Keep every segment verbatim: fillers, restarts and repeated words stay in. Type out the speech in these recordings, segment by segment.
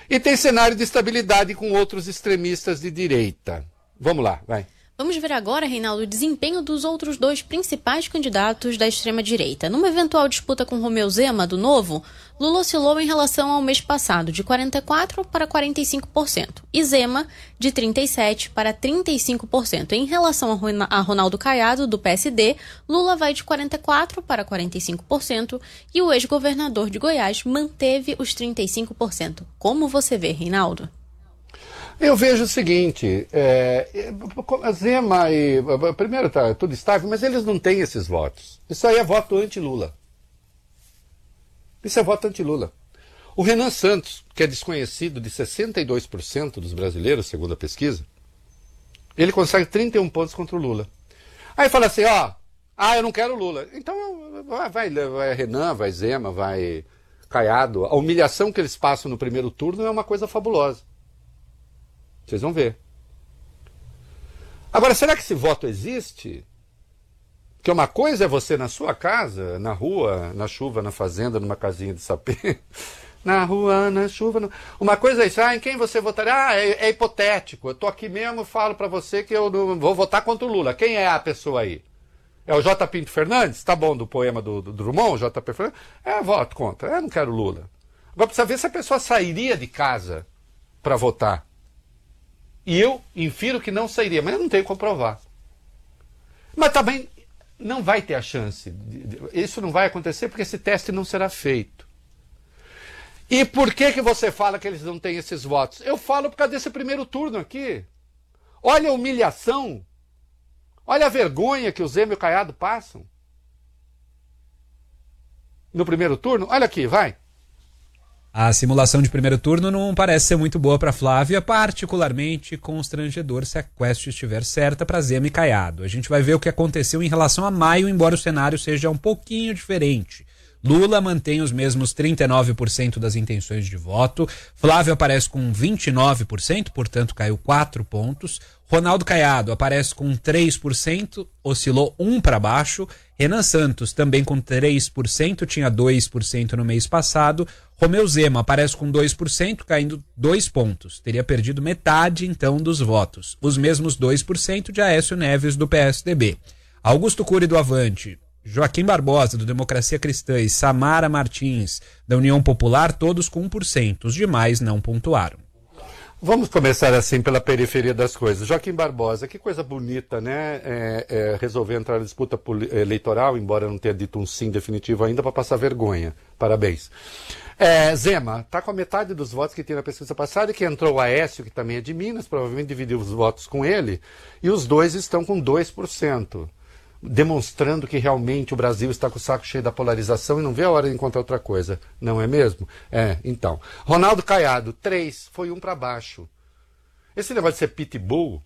E tem cenário de estabilidade com outros extremistas de direita. Vamos lá, vai. Vamos ver agora, Reinaldo, o desempenho dos outros dois principais candidatos da extrema-direita. Numa eventual disputa com Romeu Zema, do Novo, Lula oscilou em relação ao mês passado, de quarenta e quatro por cento para quarenta e cinco por cento, e Zema, de trinta e sete por cento para trinta e cinco por cento. Em relação a Ronaldo Caiado, do P S D, Lula vai de quarenta e quatro por cento para quarenta e cinco por cento, e o ex-governador de Goiás manteve os trinta e cinco por cento. Como você vê, Reinaldo? Eu vejo o seguinte, é, Zema e... Primeiro, tá tudo estável, mas eles não têm esses votos. Isso aí é voto anti-Lula. Isso é voto anti-Lula. O Renan Santos, que é desconhecido de sessenta e dois por cento dos brasileiros, segundo a pesquisa, ele consegue trinta e um pontos contra o Lula. Aí fala assim, ó, ah, eu não quero o Lula. Então vai, vai, vai Renan, vai Zema, vai Caiado. A humilhação que eles passam no primeiro turno é uma coisa fabulosa. Vocês vão ver. Agora, será que esse voto existe? Que uma coisa é você na sua casa, na rua, na chuva, na fazenda, numa casinha de sapê. Na rua, na chuva. No... Uma coisa é isso, ah, em quem você votaria? Ah, é, é hipotético. Eu tô aqui mesmo e falo para você que eu não vou votar contra o Lula. Quem é a pessoa aí? É o J. Pinto Fernandes? Tá bom, do poema do, do Drummond, J. P. Fernandes? É, voto contra. Eu não quero Lula. Agora precisa ver se a pessoa sairia de casa para votar. E eu infiro que não sairia, mas eu não tenho como provar. Mas também não vai ter a chance. Isso não vai acontecer porque esse teste não será feito. E por que que você fala que eles não têm esses votos? Eu falo por causa desse primeiro turno aqui. Olha a humilhação. Olha a vergonha que o Zema e o Caiado passam. No primeiro turno. Olha aqui, vai. A simulação de primeiro turno não parece ser muito boa para Flávia, particularmente constrangedor se a quest estiver certa para Zema e Caiado. A gente vai ver o que aconteceu em relação a maio, embora o cenário seja um pouquinho diferente. Lula mantém os mesmos trinta e nove por cento das intenções de voto, Flávia aparece com vinte e nove por cento, portanto caiu quatro pontos, Ronaldo Caiado aparece com três por cento, oscilou um para baixo, Renan Santos também com três por cento, tinha dois por cento no mês passado, Romeu Zema aparece com dois por cento, caindo dois pontos, teria perdido metade então dos votos, os mesmos dois por cento de Aécio Neves do P S D B. Augusto Cury do Avante, Joaquim Barbosa, do Democracia Cristã, e Samara Martins, da União Popular, todos com um por cento. Os demais não pontuaram. Vamos começar assim pela periferia das coisas. Joaquim Barbosa, que coisa bonita, né? É, é, resolver entrar na disputa eleitoral, embora não tenha dito um sim definitivo ainda, para passar vergonha. Parabéns. É, Zema está com a metade dos votos que tinha na pesquisa passada, e que entrou o Aécio, que também é de Minas, provavelmente dividiu os votos com ele, e os dois estão com dois por cento. Demonstrando que realmente o Brasil está com o saco cheio da polarização e não vê a hora de encontrar outra coisa. Não é mesmo? É, então. Ronaldo Caiado, três, foi um para baixo. Esse negócio de ser pitbull,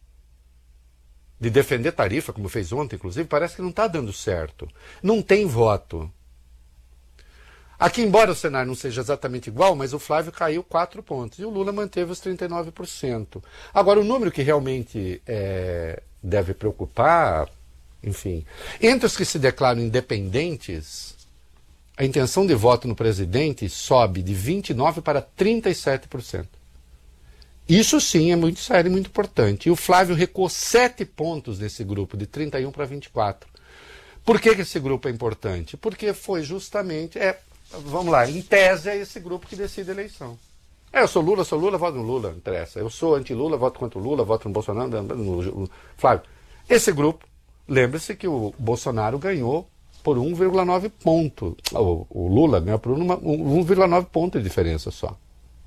de defender tarifa, como fez ontem, inclusive, parece que não está dando certo. Não tem voto. Aqui, embora o cenário não seja exatamente igual, mas o Flávio caiu quatro pontos e o Lula manteve os trinta e nove por cento. Agora, o número que realmente é, deve preocupar... Enfim, entre os que se declaram independentes, a intenção de voto no presidente sobe de vinte e nove por cento para trinta e sete por cento. Isso sim é muito sério e muito importante. E o Flávio recuou sete pontos nesse grupo, de trinta e um para vinte e quatro. Por que que esse grupo é importante? Porque foi justamente, é, vamos lá, em tese é esse grupo que decide a eleição. É, eu sou Lula, sou Lula, voto no Lula, não interessa. Eu sou anti-Lula, voto contra o Lula, voto no Bolsonaro, no, no, no Flávio. Esse grupo, lembre-se que o Bolsonaro ganhou por um vírgula nove ponto. O, o Lula ganhou por um vírgula nove ponto de diferença só.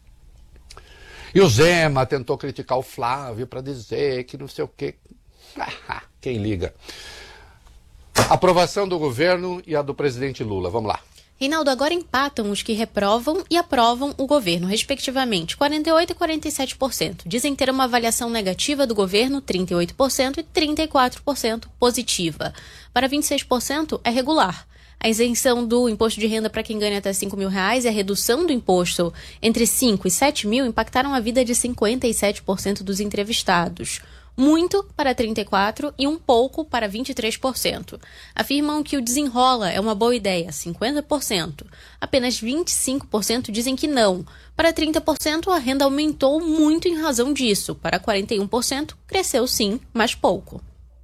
E o Zema tentou criticar o Flávio para dizer que não sei o quê. Quem liga? Aprovação do governo e a do presidente Lula. Vamos lá. Reinaldo, agora empatam os que reprovam e aprovam o governo, respectivamente, quarenta e oito por cento e quarenta e sete por cento. Dizem ter uma avaliação negativa do governo, trinta e oito por cento, e trinta e quatro por cento positiva. Para vinte e seis por cento é regular. A isenção do imposto de renda para quem ganha até cinco mil reais e a redução do imposto entre cinco e sete mil impactaram a vida de cinquenta e sete por cento dos entrevistados. muito para trinta e quatro por cento e um pouco para vinte e três por cento. Afirmam que o desenrola é uma boa ideia, cinquenta por cento. Apenas vinte e cinco por cento dizem que não. Para trinta por cento, a renda aumentou muito em razão disso. Para quarenta e um por cento, cresceu sim, mas pouco.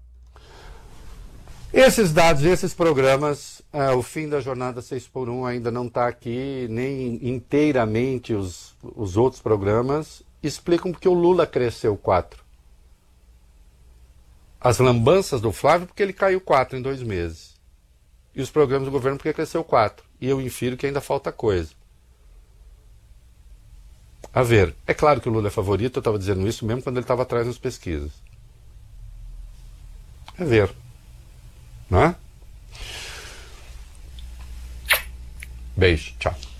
Esses dados, esses programas, é, o fim da jornada seis por um ainda não está aqui, nem inteiramente os, os outros programas explicam porque o Lula cresceu quatro. As lambanças do Flávio porque ele caiu quatro em dois meses. E os programas do governo porque cresceu quatro. E eu infiro que ainda falta coisa. A ver, é claro que o Lula é favorito, eu estava dizendo isso mesmo quando ele estava atrás nas pesquisas. É ver. Não é? Beijo, tchau.